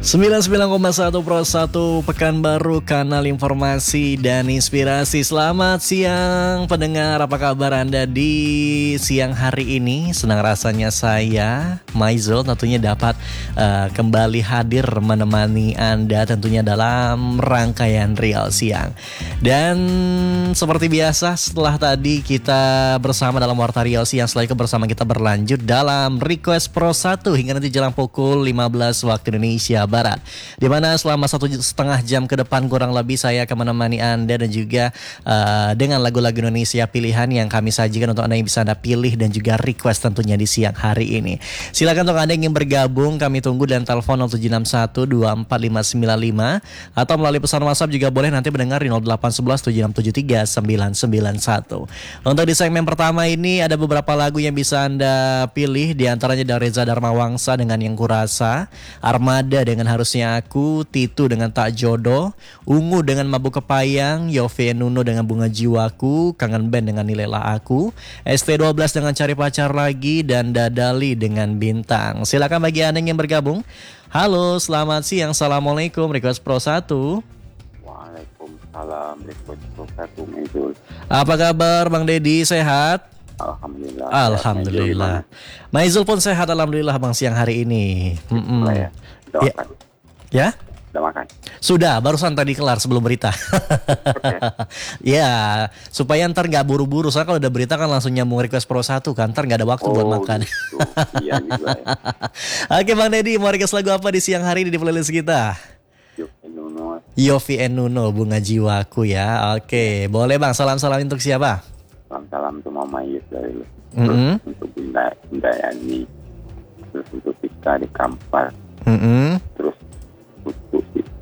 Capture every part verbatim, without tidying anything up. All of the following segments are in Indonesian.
sembilan puluh sembilan koma satu Pro satu Pekanbaru, kanal informasi dan inspirasi. Selamat siang pendengar, apa kabar Anda di siang hari ini? Senang rasanya saya, Maizul, tentunya dapat uh, kembali hadir menemani Anda tentunya dalam rangkaian Riau Siang. Dan seperti biasa, setelah tadi kita bersama dalam Warta Riau Siang, setelah itu bersama kita berlanjut dalam Request Pro satu hingga nanti jelang pukul lima belas waktu Indonesia Barat, di mana selama satu setengah jam ke depan kurang lebih saya akan menemani Anda dan juga uh, dengan lagu-lagu Indonesia pilihan yang kami sajikan untuk Anda yang bisa Anda pilih dan juga request tentunya di siang hari ini. Silakan untuk Anda yang ingin bergabung, kami tunggu dan telepon nol tujuh enam satu dua empat lima sembilan lima atau melalui pesan WhatsApp juga boleh nanti mendengar di nol delapan satu satu tujuh enam tujuh tiga sembilan sembilan satu. Untuk di segmen pertama ini ada beberapa lagu yang bisa Anda pilih, di antaranya dari Reza Darmawangsa dengan Yang Kurasa, Armada dengan Harusnya Aku, Titu dengan Tak Jodoh, Ungu dengan Mabuk Kepayang, Yofi Nuno dengan Bunga Jiwaku, Kangen Band dengan Nilela Aku, S T dua belas dengan Cari Pacar Lagi, dan Dadali dengan Bintang. Silakan bagi Anda yang bergabung. Halo, selamat siang. Assalamualaikum, Request Pro satu. Waalaikumsalam, Request Pro satu, Maizul. Apa kabar Bang Dedi, sehat? Alhamdulillah. Alhamdulillah. Maizul pun sehat, alhamdulillah Bang, siang hari ini. Mm-mm. Ya, udah ya. makan. Ya? Udah makan. Sudah, barusan tadi kelar sebelum berita. Okay. Ya, supaya ntar gak buru-buru. Soalnya kalau udah berita kan langsung nyambung Request Pro satu kan, ntar gak ada waktu oh, buat makan. Gitu. Iya juga ya. Oke Bang Dedi, mau request lagu apa di siang hari ini di playlist kita? Yofi Nuno. Yofi Nuno, Bunga Jiwaku ya. Oke, boleh Bang, salam-salam untuk siapa? Salam-salam untuk Mama Yus dari lu. Mm-hmm. Untuk Bunda, Bunda Yani. Terus untuk Tika di Kampar. Mm-hmm. Terus untuk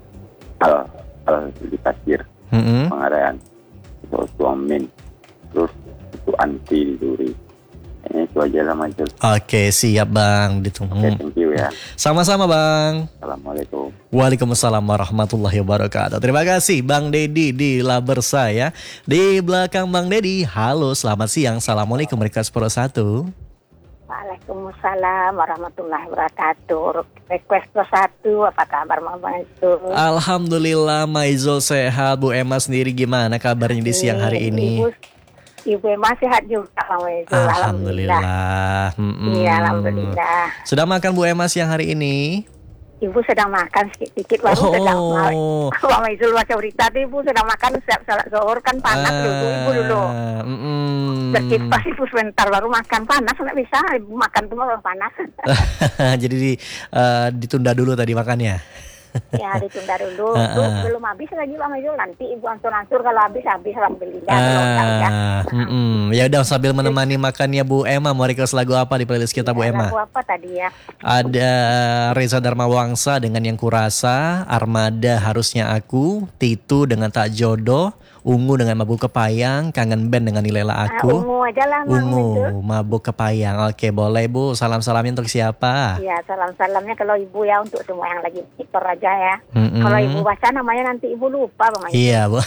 Al Al di Pasir. Mm-hmm. Pengarayan. Untuk Suamin. Terus untuk Anti di Duri. Kayaknya itu aja lah, Maizul. Oke, siap Bang, ditunggu. Oke, thank you ya. Sama-sama Bang. Assalamualaikum. Waalaikumsalam warahmatullahi wabarakatuh. Terima kasih Bang Dedi di Labersa ya. Di belakang Bang Dedi, halo selamat siang. Assalamualaikum, Request Pro satu. Waalaikumsalam warahmatullahi wabarakatuh. Request Pro satu, apa kabar Mama itu? Alhamdulillah Maizul sehat. Bu Emma sendiri gimana kabarnya di siang hari ini? Ibu, Ibu Emma sehat juga Mama itu. Alhamdulillah. Iya, alhamdulillah. Sudah makan Bu Emma siang hari ini? Ibu sedang makan sedikit baru oh. sedang mau. Mama Izul baca berita tuh Ibu sedang makan siap salat zuhur kan panas ah, dulu Ibu dulu. Mm-mm. Berkipas Ibu sebentar baru makan, panas nggak bisa Ibu makan tuh baru panas. Jadi di, uh, ditunda dulu tadi makannya. Ya ditunda dulu. Uh, uh. Tuh, belum habis lagi Mama Izul, nanti Ibu ansur-ansur kalau habis habis alhamdulillah. Ah, ya udah sambil menemani makannya Bu Emma, mau request lagu apa di playlist kita ya, Bu Emma? Lagu apa tadi ya? Ada Reza Darmawangsa dengan Yang Kurasa, Armada Harusnya Aku, Titu dengan Tak Jodoh, Ungu dengan Mabuk Kepayang, Kangen Band dengan Nilela Aku. Uh, ungu aja lah Ungu, Mabuk Kepayang. Oke, boleh Bu. Salam-salamnya untuk siapa? Iya, salam-salamnya kalau Ibu ya untuk semua yang lagi monitor aja ya. Mm-mm. Kalau Ibu baca namanya nanti Ibu lupa Bang. Iya, Bu.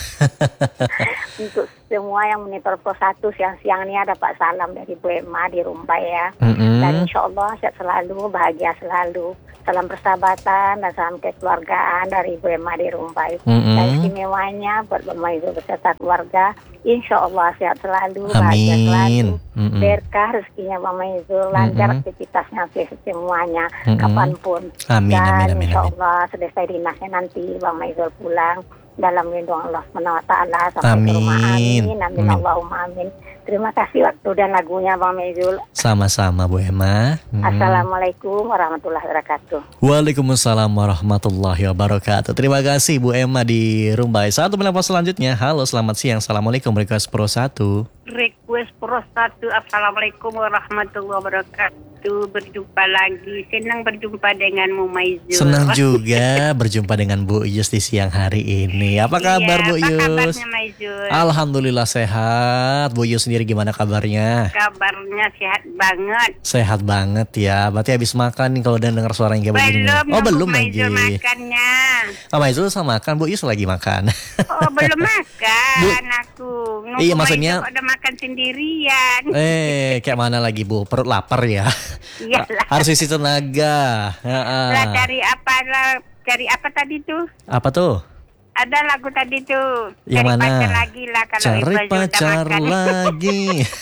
Untuk semua yang monitor Pro satu siang-siang ini ada Pak salam dari Bu Emma di Rumbai ya. Mm-mm. Dan insya Allah sehat selalu, bahagia selalu. Salam persahabatan dan salam kekeluargaan dari Ibu Emma di Rumbai. Mm-hmm. Dan istimewanya buat Mama Ibu beserta keluarga, insya Allah sehat selalu, bahagia selalu, mm-hmm. berkah rezekinya Mama Ibu, lancar mm-hmm. aktivitasnya semuanya, mm-hmm. kapanpun. Amin, dan amin, amin, insya amin. Allah selesai dinasnya nanti Mama Ibu pulang dalam lindungan Allah subhanahu wa taala sampai amin. ke rumah. Amin. Amin. Amin. Allahumma amin. Terima kasih waktu dan lagunya Bang Maizul. Sama-sama Bu Emma. Hmm. Assalamualaikum warahmatullahi wabarakatuh. Waalaikumsalam warahmatullahi wabarakatuh. Terima kasih Bu Emma di Rumbai. Satu penelpon selanjutnya. Halo, selamat siang. Assalamualaikum, Request Pro satu. Request Pro satu. Assalamualaikum warahmatullahi wabarakatuh. Berjumpa lagi. Senang berjumpa denganmu Maizul. Senang juga berjumpa dengan Bu Yus di siang hari ini. Apa kabar iya, Bu apa Yus? kabarnya Maizul? Alhamdulillah sehat. Bu Yus sendiri gimana kabarnya? Kabarnya sehat banget. Sehat banget ya. Berarti habis makan nih kalau udah dengar suara yang kayak begini. Belum. Oh belum lagi. Maizul makannya. Oh Maizul sama makan, Bu Yus lagi makan. Oh belum makan Bu, aku. Nunggu iya maksudnya. Maizul udah makan sendirian. Eh kayak mana lagi Bu? Perut lapar ya? Iyalah. Harus isi tenaga. Lah dari apalah cari apa tadi tuh? Apa tuh? Ada lagu tadi tuh. Yang cari mana? pacar lagi lah kalau Cari Iqbal juga pacar makan. lagi.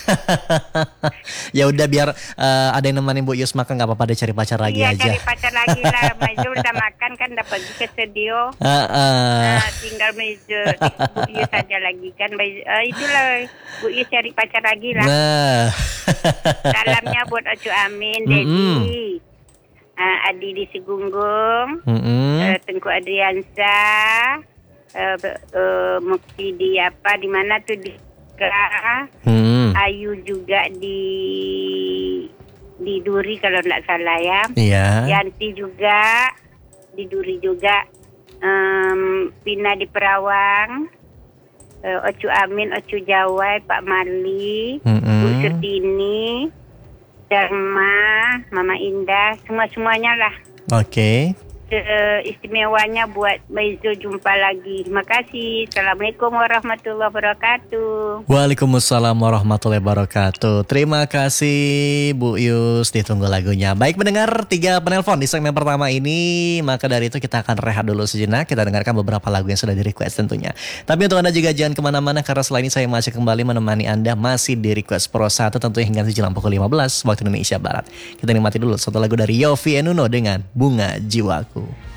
Ya udah biar uh, ada yang nemenin Bu Yus makan nggak apa-apa deh, cari pacar lagi iya, aja. cari pacar lagi lah. Maizu udah makan kan, udah pergi ke studio. Uh, uh. Nah, tinggal Maizu, Bu Yus saja lagi kan. Maizu, uh, itulah Bu Yus cari pacar lagi lah. Nah. Salamnya buat Ocu Amin, Mm-mm. Dedi, uh, Adi di Sigunggung, Mm-mm. uh, Tengku Adriansa, uh, uh, Mukti di apa, di mana tuh di Hmm. Ayu juga di di Duri kalau nggak salah ya. Iya. Yanti juga di Duri juga. Um, Pina di Perawang. Uh, Ocu Amin, Ocu Jawai, Pak Marli, Mm-mm. Bu Surtini, Dharma, Mama Indah, semua-semuanya lah. Oke. Uh, istimewanya buat Maizu jumpa lagi. Terima kasih. Assalamualaikum warahmatullahi wabarakatuh. Waalaikumsalam warahmatullahi wabarakatuh. Terima kasih Bu Yus, ditunggu lagunya. Baik mendengar tiga penelpon di segmen pertama ini, maka dari itu kita akan rehat dulu sejenak. Kita dengarkan beberapa lagu yang sudah di request tentunya. Tapi untuk Anda juga jangan kemana-mana, karena setelah ini saya masih kembali menemani Anda masih di request Pro satu tentunya hingga menjelang pukul lima belas waktu Indonesia Barat. Kita nikmati dulu satu lagu dari Yovie and Nuno dengan Bunga Jiwaku.